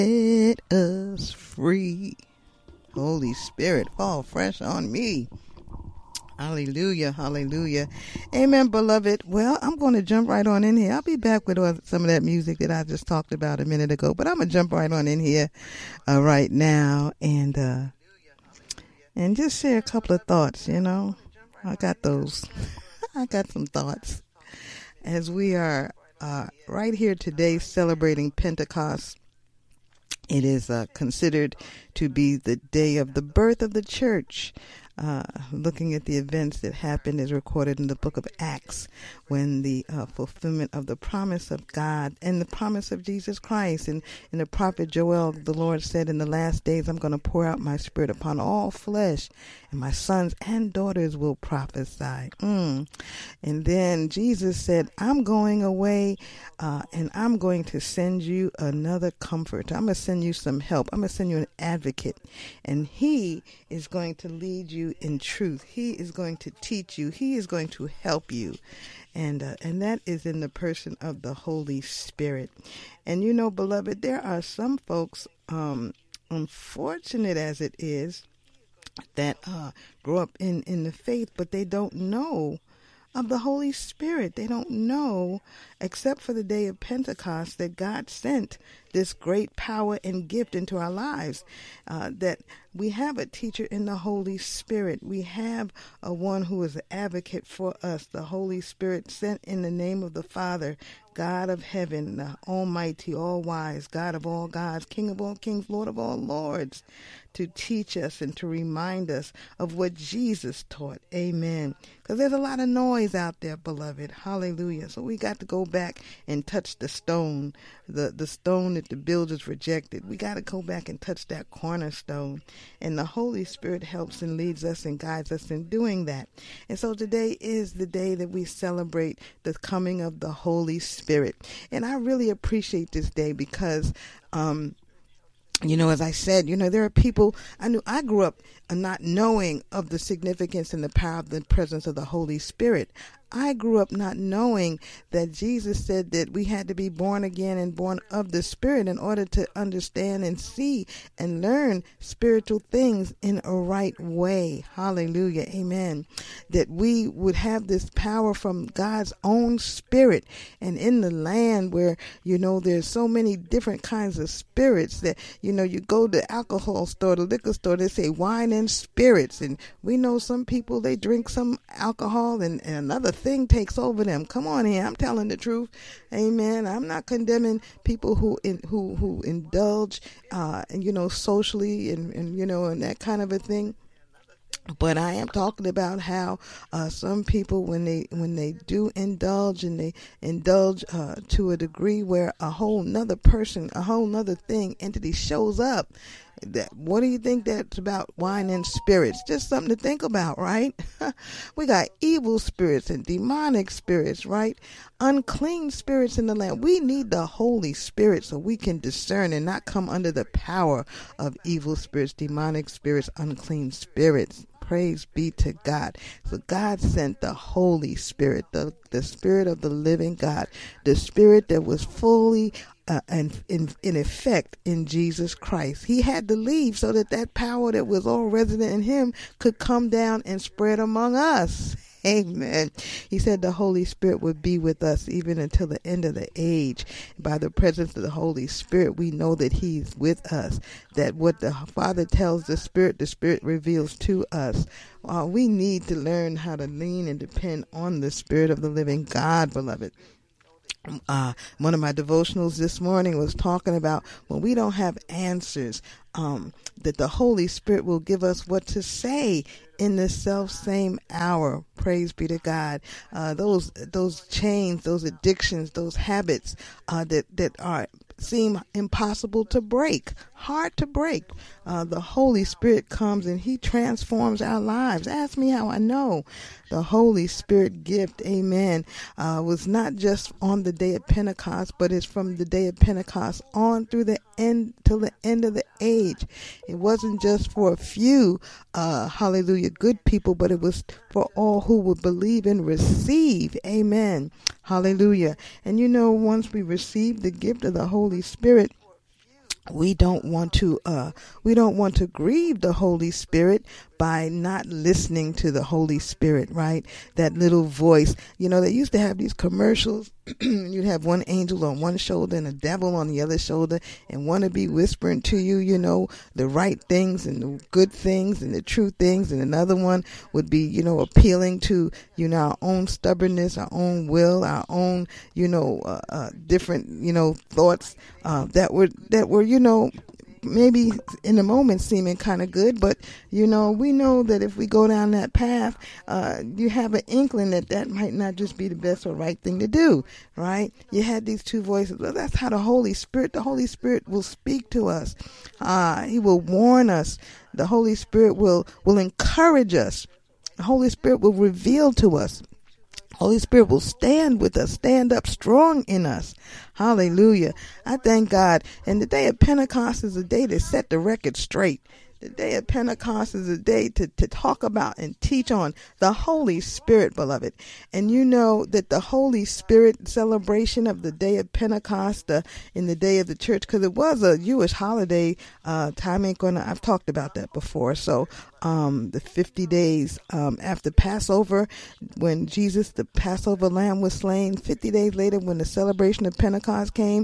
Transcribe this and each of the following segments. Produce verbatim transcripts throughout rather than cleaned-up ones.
Set us free. Holy Spirit, fall fresh on me. Hallelujah, hallelujah. Amen, beloved. Well, I'm going to jump right on in here. I'll be back with uh, some of that music that I just talked about a minute ago, but I'm going to jump right on in here uh, right now and uh, and just share a couple of thoughts, you know. I got those. I got some thoughts. As we are uh, right here today celebrating Pentecost, it is uh, considered to be the day of the birth of the church. Uh, looking at the events that happened is recorded in the book of Acts when the uh, fulfillment of the promise of God and the promise of Jesus Christ. And in the prophet Joel, the Lord said, in the last days, I'm going to pour out my spirit upon all flesh, and my sons and daughters will prophesy. Mm. And then Jesus said, I'm going away uh, and I'm going to send you another comfort. I'm going to send you some help. I'm going to send you an advocate, and he is going to lead you in truth. He is going to teach you. He is going to help you. And uh, and that is in the person of the Holy Spirit. And you know, beloved, there are some folks, um, unfortunate as it is, that uh, grow up in, in the faith, but they don't know of the Holy Spirit. They don't know, except for the day of Pentecost, that God sent this great power and gift into our lives, uh, that we have a teacher in the Holy Spirit. We have a one who is an advocate for us, the Holy Spirit sent in the name of the Father, God of heaven, the almighty, all-wise, God of all gods, King of all kings, Lord of all lords, to teach us and to remind us of what Jesus taught. Amen. Because there's a lot of noise out there, beloved. Hallelujah. So we got to go back and touch the stone, the, the stone that the builders rejected. We got to go back and touch that cornerstone. And the Holy Spirit helps and leads us and guides us in doing that. And so today is the day that we celebrate the coming of the Holy Spirit. And I really appreciate this day because, um, you know, as I said, you know, there are people, I knew I grew up not knowing of the significance and the power of the presence of the Holy Spirit. I grew up not knowing that Jesus said that we had to be born again and born of the Spirit in order to understand and see and learn spiritual things in a right way. Hallelujah. Amen. That we would have this power from God's own Spirit. And in the land where, you know, there's so many different kinds of spirits that, you know, you go to the alcohol store, the liquor store, they say wine and spirits. And we know some people, they drink some alcohol and, and another thing takes over them. Come on here, I'm telling the truth. Amen. I'm not condemning people who in, who who indulge, uh, and you know, socially and, and you know, and that kind of a thing. But I am talking about how uh, some people, when they when they do indulge and they indulge uh, to a degree where a whole nother person, a whole nother thing, entity shows up. That, what do you think that's about? Wine and spirits? Just something to think about, right? We got evil spirits and demonic spirits, right? Unclean spirits in the land. We need the Holy Spirit so we can discern and not come under the power of evil spirits, demonic spirits, unclean spirits. Praise be to God. So God sent the Holy Spirit, the, the Spirit of the living God, the Spirit that was fully Uh, and in, in effect in Jesus Christ. He had to leave so that that power that was all resident in him could come down and spread among us. Amen. He said the Holy Spirit would be with us even until the end of the age. By the presence of the Holy Spirit, we know that he's with us, that what the Father tells the Spirit, the Spirit reveals to us. Uh, we need to learn how to lean and depend on the Spirit of the living God, beloved. Uh, one of my devotionals this morning was talking about when we don't have answers, um, that the Holy Spirit will give us what to say in the self same hour. Praise be to God. Uh, those those chains, those addictions, those habits uh, that that are seem impossible to break, hard to break. Uh, the Holy Spirit comes and he transforms our lives. Ask me how I know. The Holy Spirit gift, amen, uh, was not just on the day of Pentecost, but it's from the day of Pentecost on through the end till the end of the age. It wasn't just for a few, uh, hallelujah, good people, but it was for all who would believe and receive. Amen. Hallelujah. And you know, once we receive the gift of the Holy Spirit, we don't want to uh we don't want to grieve the Holy Spirit by not listening to the Holy Spirit, right? That little voice. You know, they used to have these commercials. You'd have one angel on one shoulder and a devil on the other shoulder, and one would be whispering to you, you know, the right things and the good things and the true things, and another one would be, you know, appealing to, you know, our own stubbornness, our own will, our own, you know, uh, uh, different, you know, thoughts uh, that were that were, you know, maybe in the moment seeming kind of good, but you know, we know that if we go down that path, uh, you have an inkling that that might not just be the best or right thing to do, right? You had these two voices. Well, that's how the Holy Spirit, the Holy Spirit will speak to us. Uh, he will warn us. The Holy Spirit will, will encourage us. The Holy Spirit will reveal to us. Holy Spirit will stand with us, stand up strong in us. Hallelujah. I thank God. And the day of Pentecost is a day to set the record straight. The day of Pentecost is a day to, to talk about and teach on the Holy Spirit, beloved. And you know that the Holy Spirit celebration of the day of Pentecost uh, in the day of the church, because it was a Jewish holiday, uh, time ain't gonna, I've talked about that before. So um, the fifty days um, after Passover, when Jesus, the Passover lamb, was slain, fifty days later when the celebration of Pentecost came,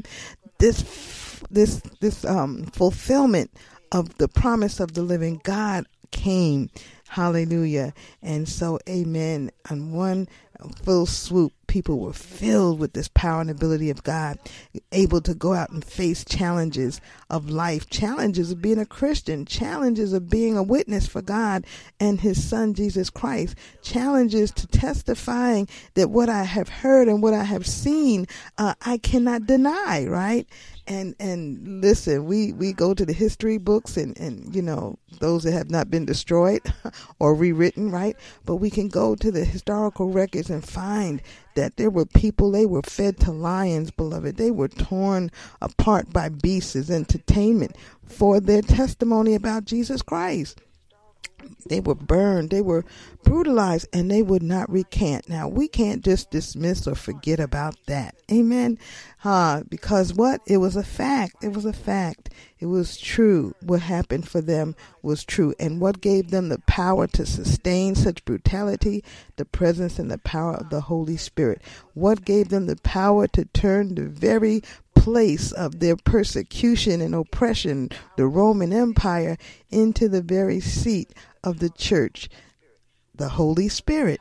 this, this, this um, fulfillment of the promise of the living God came. Hallelujah. And so, amen. On one full swoop, people were filled with this power and ability of God, able to go out and face challenges of life, challenges of being a Christian, challenges of being a witness for God and his son, Jesus Christ, challenges to testifying that what I have heard and what I have seen, uh, I cannot deny, right? And and listen, we, we go to the history books and, and, you know, those that have not been destroyed or rewritten, right? But we can go to the historical records and find that there were people, they were fed to lions, beloved. They were torn apart by beasts as entertainment for their testimony about Jesus Christ. They were burned, they were brutalized, and they would not recant. Now, we can't just dismiss or forget about that. Amen. Uh, because what? It was a fact. It was a fact. It was true. What happened for them was true. And what gave them the power to sustain such brutality? The presence and the power of the Holy Spirit. What gave them the power to turn the very place of their persecution and oppression, the Roman Empire, into the very seat of the church? The Holy Spirit.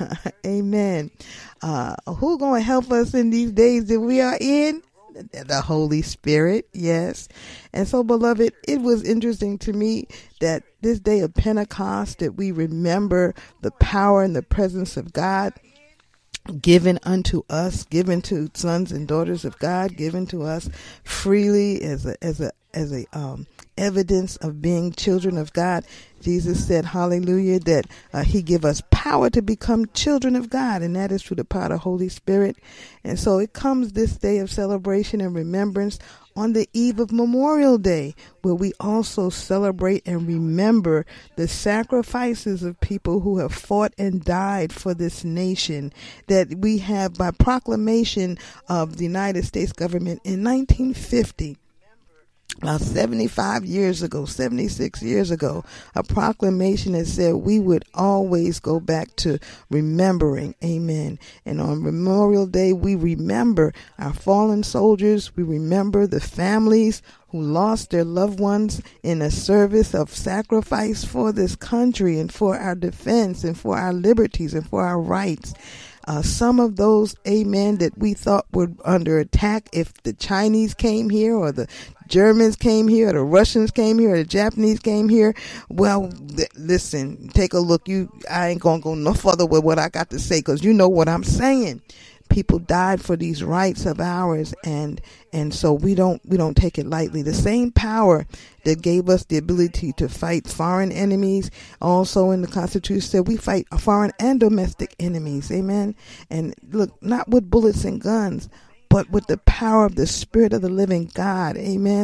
Amen. Uh, who going to help us in these days that we are in? The Holy Spirit. Yes. And so, beloved, it was interesting to me that this day of Pentecost, that we remember the power and the presence of God given unto us, given to sons and daughters of God, given to us freely as a, as a, as a, um, evidence of being children of God. Jesus said, hallelujah, that uh, he give us power to become children of God, and that is through the power of the Holy Spirit. And so it comes this day of celebration and remembrance on the eve of Memorial Day, where we also celebrate and remember the sacrifices of people who have fought and died for this nation, that we have by proclamation of the United States government in nineteen fifty. Now, seventy-five years ago, seventy-six years ago, a proclamation that said we would always go back to remembering. Amen. And on Memorial Day, we remember our fallen soldiers. We remember the families who lost their loved ones in a service of sacrifice for this country and for our defense and for our liberties and for our rights. Uh, some of those, amen, that we thought were under attack if the Chinese came here or the Germans came here or the Russians came here or the Japanese came here. Well, th- listen, take a look. You, I ain't going to go no further with what I got to say, because you know what I'm saying. People died for these rights of ours, and and so we don't we don't take it lightly. The same power that gave us the ability to fight foreign enemies, also in the Constitution said we fight foreign and domestic enemies. Amen. And look, not with bullets and guns, but with the power of the Spirit of the living God. Amen.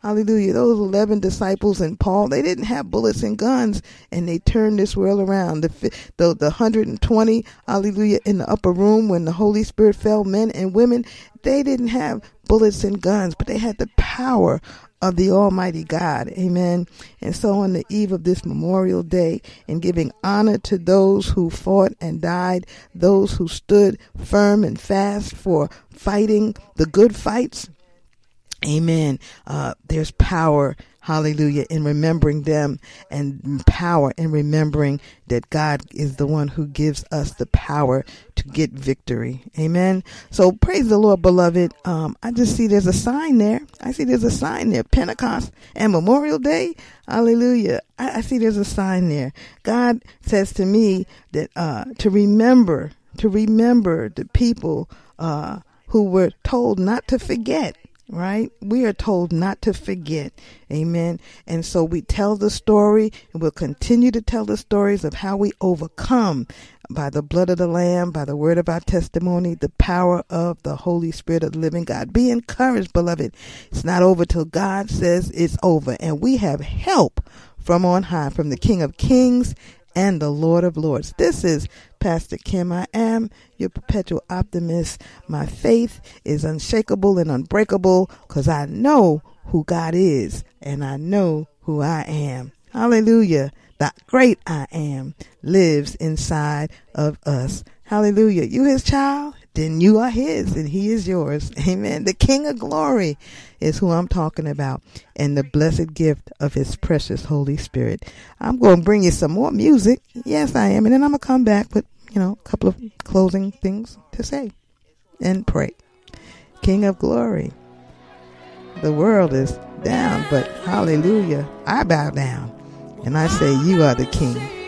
Hallelujah. Those eleven disciples and Paul, they didn't have bullets and guns, and they turned this world around. The, the, the one hundred twenty, hallelujah, in the upper room when the Holy Spirit fell, men and women, they didn't have bullets and guns, but they had the power of the Almighty God. Amen. And so on the eve of this Memorial Day, and giving honor to those who fought and died, those who stood firm and fast for fighting the good fights, amen. Uh, there's power, hallelujah, in remembering them, and power in remembering that God is the one who gives us the power to get victory. Amen. So praise the Lord, beloved. Um, I just see there's a sign there. I see there's a sign there. Pentecost and Memorial Day. Hallelujah. I, I see there's a sign there. God says to me that uh, to remember, to remember the people uh, who were told not to forget. Right? We are told not to forget. Amen. And so we tell the story, and we'll continue to tell the stories of how we overcome by the blood of the Lamb, by the word of our testimony, the power of the Holy Spirit of the living God. Be encouraged, beloved. It's not over till God says it's over. And we have help from on high, from the King of Kings and the Lord of Lords. This is Pastor Kim. I am your perpetual optimist. My faith is unshakable and unbreakable because I know who God is and I know who I am. Hallelujah. The great I am lives inside of us. Hallelujah. You his child? Then you are his and he is yours. Amen. The King of Glory is who I'm talking about, and the blessed gift of his precious Holy Spirit. I'm going to bring you some more music. Yes, I am. And then I'm going to come back with, you know, a couple of closing things to say and pray. King of Glory. The world is down, but hallelujah, I bow down and I say you are the King.